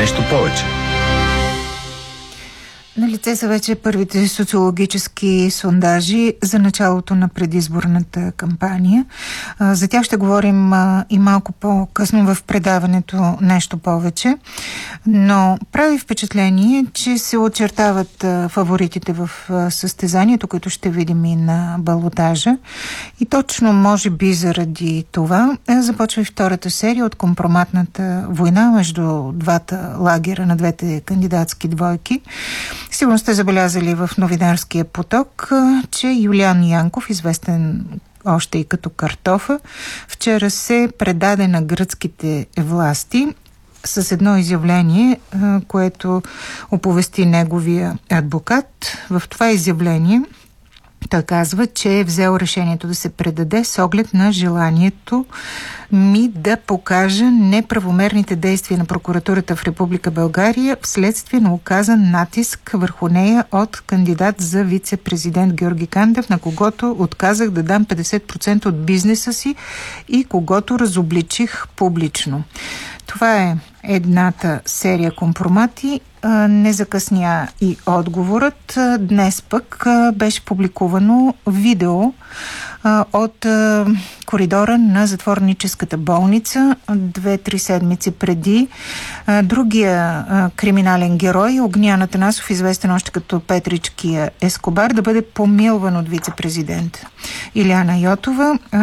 нещо повече. Налице са вече първите социологически сондажи за началото на предизборната кампания. За тях ще говорим и малко по-късно в предаването нещо повече. Но прави впечатление, че се очертават фаворитите в състезанието, които ще видим и на балотажа. И точно, може би заради това, започва и втората серия от компроматната война между двата лагера на двете кандидатски двойки. Сигурно сте забелязали в новинарския поток, че Юлиан Янков, известен още и като Картофа, вчера се предаде на гръцките власти с едно изявление, което оповести неговия адвокат. В това изявление той казва, че е взел решението да се предаде с оглед на желанието ми да покажа неправомерните действия на прокуратурата в Република България вследствие на оказан натиск върху нея от кандидат за вице-президент Георги Кандев, на когото отказах да дам 50% от бизнеса си и когото разобличих публично. Това е едната серия компромати. Не закъсня и отговорът. Днес пък беше публикувано видео от коридора на затворническата болница 2-3 седмици преди другия криминален герой, Огнян Атанасов, известен още като Петричкия Ескобар, да бъде помилван от вице-президент Илияна Йотова.